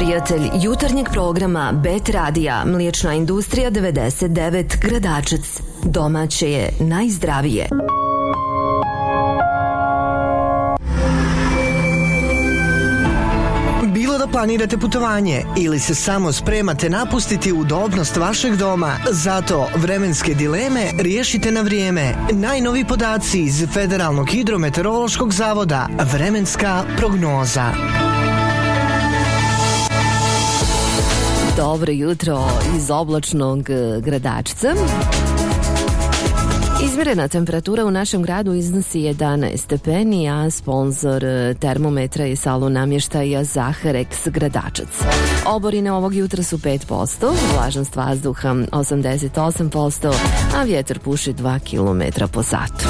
Prijatelj jutarnjeg programa Bet Radija, Mliječna industrija 99 Gradačac. Domaće je najzdravije. Bilo da planirate putovanje ili se samo spremate napustiti udobnost vašeg doma, zato vremenske dileme riješite na vrijeme. Najnoviji podaci iz Federalnog hidrometeorološkog zavoda, vremenska prognoza. Dobro jutro iz oblačnog Gradačca. Izmjerena temperatura u našem gradu iznosi 11 stepeni, a sponsor termometra je salon namještaja Zaharex Gradačac. Oborine ovog jutra su 5%, vlažnost vazduha 88%, a vjetar puši 2 km po satu.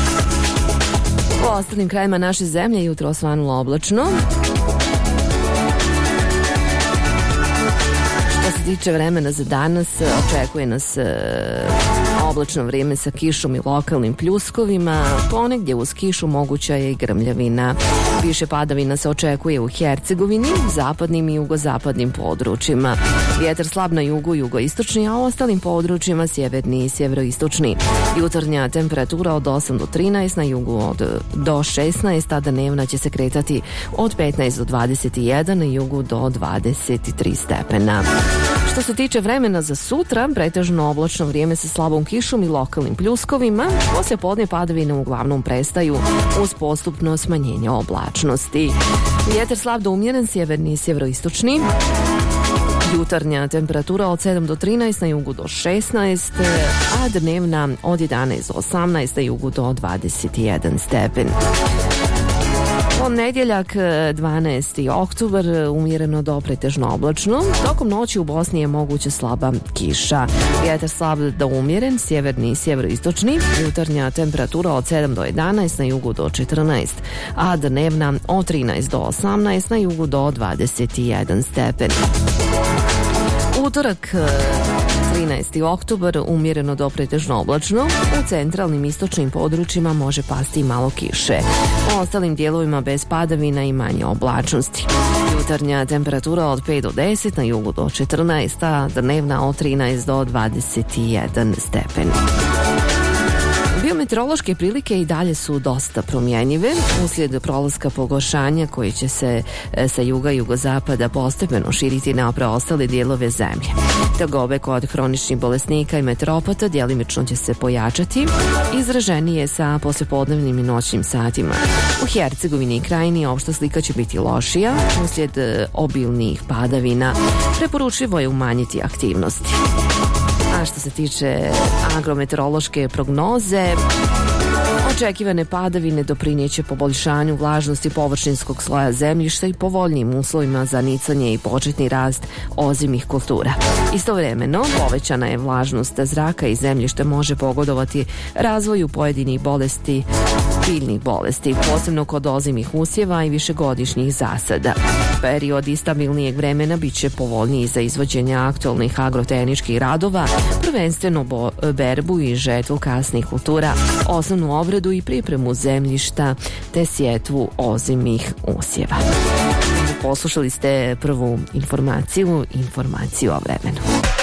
U ostalim krajima naše zemlje jutro osvanulo oblačno. Što se tiče vremena za danas, očekuje nas oblačno vrijeme sa kišom i lokalnim pljuskovima, ponegdje uz kišu moguća je i grmljavina. Više padavina se očekuje u Hercegovini, zapadnim i jugozapadnim područjima. Vjetar slab na jugu, jugoistočni, a u ostalim područjima sjeverni i sjeveroistočni. Jutarnja temperatura od 8 do 13, na jugu do 16, a dnevna će se kretati od 15 do 21, na jugu do 23 stepena. Što se tiče vremena za sutra, pretežno oblačno vrijeme sa slabom kišom i lokalnim pljuskovima, poslije podne padavine uglavnom prestaju uz postupno smanjenje oblačnosti. Vjetar slab do umjeren, sjeverni i sjeveroistočni. Jutarnja temperatura od 7 do 13, na jugu do 16, a dnevna od 11 do 18, na jugu do 21 stepen. Ponedjeljak 12. oktobar umjereno do pretežno oblačno. Tokom noći u Bosni je moguća slaba kiša. Vjetar slab do umjeren, sjeverni i sjeveroistočni. Jutarnja temperatura od 7 do 11, na jugu do 14, a dnevna od 13 do 18, na jugu do 21 stepen. Utorak 13. oktobar umjereno do pretežno oblačno. U centralnim istočnim područjima može pasti malo kiše. U ostalim dijelovima bez padavina i manje oblačnosti. Jutarnja temperatura od 5 do 10, na jugu do 14, a dnevna od 13 do 21 stepen. Biometeorološke prilike i dalje su dosta promjenjive uslijed prolaska pogoršanja koji će se sa juga i jugozapada postepeno širiti na preostale dijelove zemlje. Tegobe kod hroničnih bolesnika i meteoropata djelimično će se pojačati, izraženije sa poslijepodnevnim i noćnim satima. U Hercegovini i Krajini opšta slika će biti lošija uslijed obilnih padavina. Preporučivo je umanjiti aktivnosti. A što se tiče agrometeorološke prognoze, očekivane padavine doprinijeće poboljšanju vlažnosti površinskog sloja zemljišta i povoljnijim uslovima za nicanje i početni rast ozimih kultura. Istovremeno, povećana je vlažnost zraka i zemljište može pogodovati razvoju pojedinih bolesti, biljnih bolesti, posebno kod ozimih usjeva i višegodišnjih zasada. Period istabilnijeg vremena bit će povoljniji za izvođenje aktualnih agrotehničkih radova, prvenstveno berbu i žetvu kasnih kultura, osnovnu obradu i pripremu zemljišta te sjetvu ozimih usjeva. Poslušali ste prvu informaciju o vremenu.